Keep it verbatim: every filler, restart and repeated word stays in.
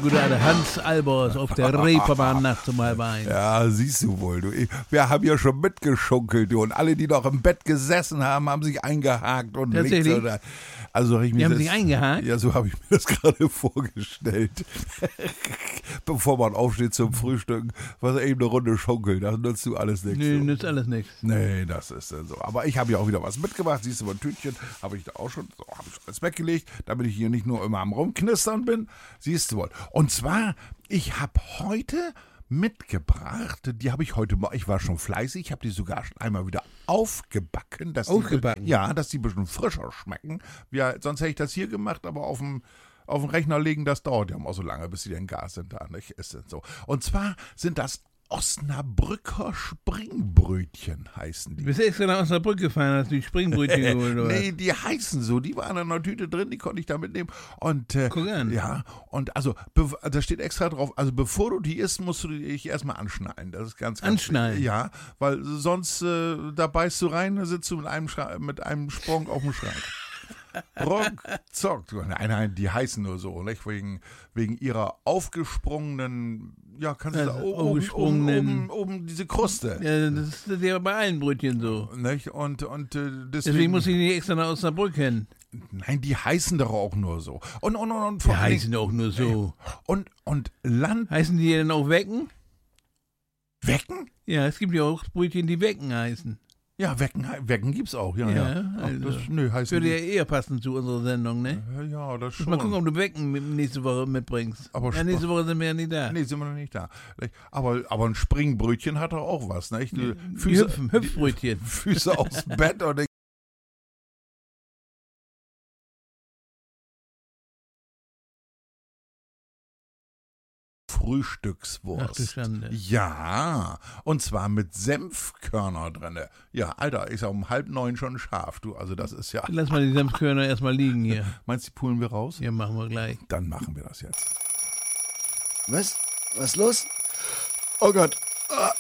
gute alte Hans Albers auf der Reeperbahn nachts um halb eins. Ja, siehst du wohl. Du. Wir haben ja schon mitgeschunkelt, du. Und alle, die noch im Bett gesessen haben, haben sich eingehakt und Tatsächlich? links oder. Also ich Die mir haben das, sich eingehakt? Ja, so habe ich mir das gerade vorgestellt. Bevor man aufsteht zum Frühstücken, was eben eine Runde schunkelt, das nutzt du alles nichts. Nö, so. nützt alles nichts. Nee, das ist äh, so. Aber ich habe ja auch wieder was mitgebracht. Siehst du, mein Tütchen habe ich da auch schon, so, habe ich alles weggelegt, damit ich hier nicht nur immer am Rumknistern bin. Siehst du wohl. Und zwar, ich habe heute mitgebracht, die habe ich heute mal, ich war schon fleißig, ich habe die sogar schon einmal wieder aufgebacken. Dass Aufgebacken? Die, ja, dass die ein bisschen frischer schmecken. Ja, sonst hätte ich das hier gemacht, aber auf dem auf den Rechner legen, das dauert ja auch so lange, bis sie denn gar sind da, nicht? Ist denn so. Und zwar sind das Osnabrücker Springbrötchen, heißen die. Du bist extra nach Osnabrück gefahren, hast die Springbrötchen geholt, oder? Nee, die heißen so, die waren in einer Tüte drin, die konnte ich da mitnehmen. Und, äh, Guck an. Ja, und also, be- da steht extra drauf, also bevor du die isst, musst du dich erstmal anschnallen. Das ist ganz, ganz Anschnallen? Ja, weil sonst, äh, da beißt du rein, da sitzt du mit einem, Schra- mit einem Sprung auf dem Schrank. Ruckzuck. Nein, nein, die heißen nur so, nicht? Wegen, wegen ihrer aufgesprungenen, ja, kannst du Also sagen, oben, oben, aufgesprungenen- oben, oben diese Kruste. Ja, das ist ja bei allen Brötchen so. Nicht? Und, und äh, deswegen, Deswegen muss ich nicht extra nach Osnabrück hin. Nein, die heißen doch auch nur so. Und, und, und, und vor Die allen heißen auch nur so. Und, und Land Heißen die denn auch Wecken? wecken? Ja, es gibt ja auch Brötchen, die Wecken heißen. Ja, wecken, wecken gibt's auch. Ja, Ja, ja. Ach, also. das, nö, heißen Würde ja die. eher passen zu unserer Sendung, ne? Ja, das Muss schon. mal gucken, ob du Wecken mit- nächste Woche mitbringst. Aber ja, nächste Woche sind wir ja nicht da. Nee, sind wir noch nicht da. Aber, aber ein Springbrötchen hat doch auch was, nicht? Die Die Füße, Hüpfen, Hüpfbrötchen. Füße aufs Bett und Frühstückswurst. Ach du Schande. Ja, und zwar mit Senfkörner drinne. Ja, Alter, ist ja um halb neun schon scharf, du. Also das ist ja. Lass mal die Senfkörner erstmal liegen hier. Meinst du, die pulen wir raus? Hier machen wir gleich. Dann machen wir das jetzt. Was? Was los? Oh Gott. Ah,